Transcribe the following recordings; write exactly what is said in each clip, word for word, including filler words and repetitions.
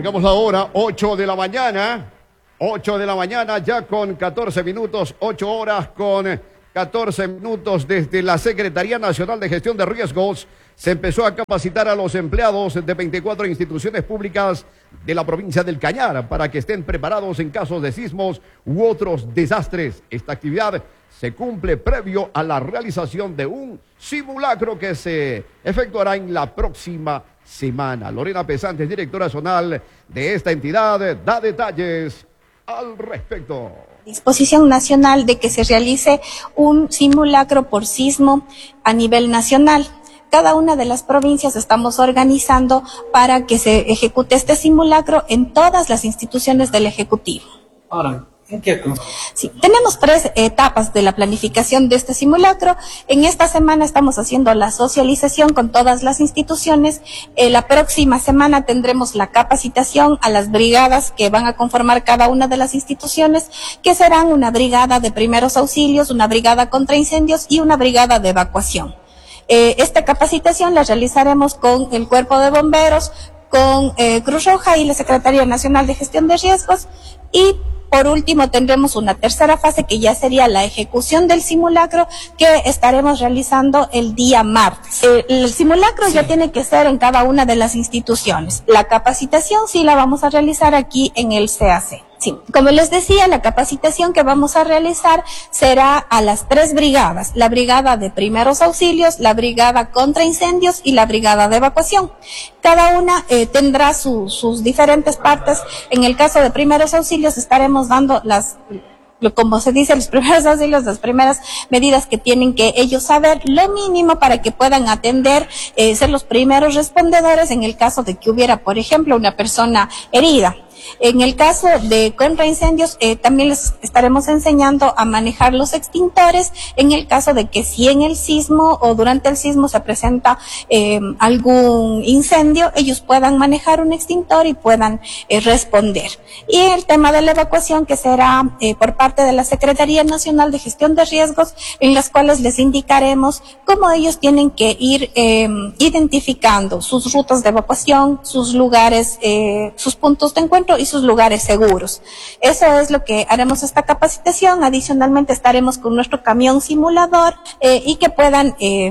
Marcamos la hora, ocho de la mañana. ocho de la mañana, ya con catorce minutos, ocho horas con catorce minutos desde la Secretaría Nacional de Gestión de Riesgos. Se empezó a capacitar a los empleados de veinticuatro instituciones públicas de la provincia del Cañar para que estén preparados en casos de sismos u otros desastres. Esta actividad se cumple previo a la realización de un simulacro que se efectuará en la próxima semana. Lorena Pesantes, directora zonal de esta entidad, da detalles al respecto. Disposición nacional de que se realice un simulacro por sismo a nivel nacional. Cada una de las provincias estamos organizando para que se ejecute este simulacro en todas las instituciones del Ejecutivo. Ahora, ¿en qué? Sí, tenemos tres etapas de la planificación de este simulacro. En esta semana estamos haciendo la socialización con todas las instituciones. Eh, la próxima semana tendremos la capacitación a las brigadas que van a conformar cada una de las instituciones, que serán una brigada de primeros auxilios, una brigada contra incendios y una brigada de evacuación. Eh, esta capacitación la realizaremos con el Cuerpo de Bomberos, con eh, Cruz Roja y la Secretaría Nacional de Gestión de Riesgos, y por último tendremos una tercera fase que ya sería la ejecución del simulacro, que estaremos realizando el día martes. Eh, el simulacro sí. ya tiene que ser en cada una de las instituciones. La capacitación sí la vamos a realizar aquí en el C A C. Sí, como les decía, la capacitación que vamos a realizar será a las tres brigadas: la brigada de primeros auxilios, la brigada contra incendios y la brigada de evacuación. Cada una eh, tendrá su, sus diferentes partes. En el caso de primeros auxilios estaremos dando las, como se dice, los primeros auxilios, las primeras medidas que tienen que ellos saber, lo mínimo para que puedan atender, eh, ser los primeros respondedores en el caso de que hubiera, por ejemplo, una persona herida. En el caso de contraincendios, eh, también les estaremos enseñando a manejar los extintores en el caso de que si en el sismo o durante el sismo se presenta eh, algún incendio, ellos puedan manejar un extintor y puedan eh, responder. Y el tema de la evacuación, que será eh, por parte de la Secretaría Nacional de Gestión de Riesgos, en las cuales les indicaremos cómo ellos tienen que ir eh, identificando sus rutas de evacuación, sus lugares, eh, sus puntos de encuentro y sus lugares seguros. Eso es lo que haremos esta capacitación. Adicionalmente estaremos con nuestro camión simulador eh, y que puedan eh,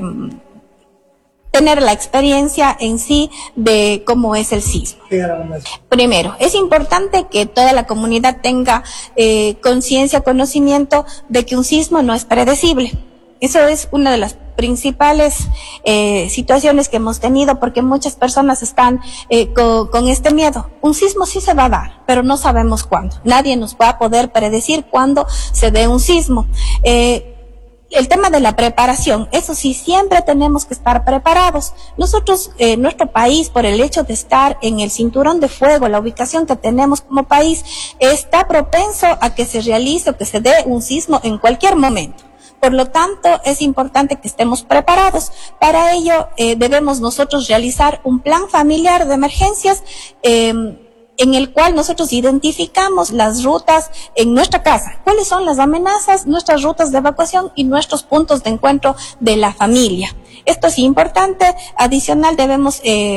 tener la experiencia en sí de cómo es el sismo. Primero, es importante que toda la comunidad tenga eh, conciencia, conocimiento de que un sismo no es predecible. Eso es una de las principales eh, situaciones que hemos tenido, porque muchas personas están eh, con, con este miedo. Un sismo sí se va a dar, pero no sabemos cuándo. Nadie nos va a poder predecir cuándo se dé un sismo. Eh, El tema de la preparación, eso sí, siempre tenemos que estar preparados. Nosotros, eh, nuestro país, por el hecho de estar en el cinturón de fuego, la ubicación que tenemos como país, está propenso a que se realice o que se dé un sismo en cualquier momento. Por lo tanto, es importante que estemos preparados. Para ello, eh, debemos nosotros realizar un plan familiar de emergencias, eh, en el cual nosotros identificamos las rutas en nuestra casa, cuáles son las amenazas, nuestras rutas de evacuación y nuestros puntos de encuentro de la familia. Esto es importante. Adicional, debemos eh,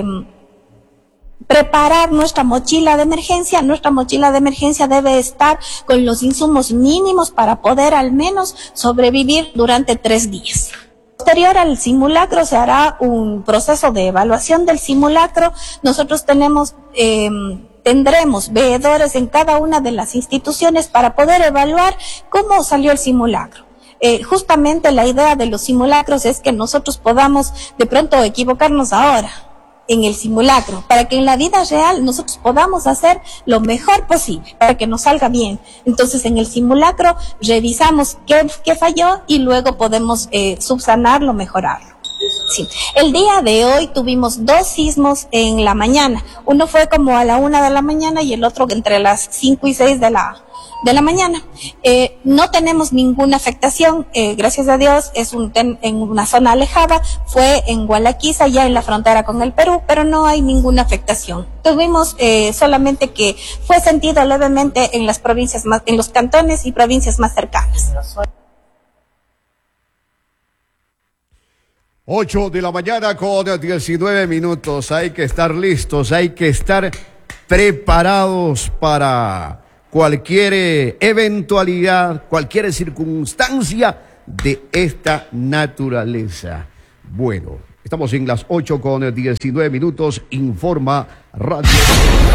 preparar nuestra mochila de emergencia. Nuestra mochila de emergencia debe estar con los insumos mínimos para poder al menos sobrevivir durante tres días. Posterior al simulacro se hará un proceso de evaluación del simulacro. Nosotros tenemos, eh, tendremos veedores en cada una de las instituciones para poder evaluar cómo salió el simulacro. Eh, justamente la idea de los simulacros es que nosotros podamos de pronto equivocarnos ahora en el simulacro, para que en la vida real nosotros podamos hacer lo mejor posible, para que nos salga bien. Entonces, en el simulacro revisamos qué, qué falló y luego podemos eh, subsanarlo, mejorarlo. Sí. El día de hoy tuvimos dos sismos en la mañana. Uno fue como a la una de la mañana y el otro entre las cinco y seis de la de la mañana. Eh, no tenemos ninguna afectación, eh, gracias a Dios. Es un ten, en una zona alejada, fue en Gualaquiza, ya en la frontera con el Perú, pero no hay ninguna afectación. Tuvimos eh, solamente que fue sentido levemente en las provincias más, en los cantones y provincias más cercanas. ocho de la mañana con diecinueve minutos. Hay que estar listos, hay que estar preparados para cualquier eh, eventualidad, cualquier circunstancia de esta naturaleza. Bueno, estamos en las ocho con diecinueve minutos, informa Radio.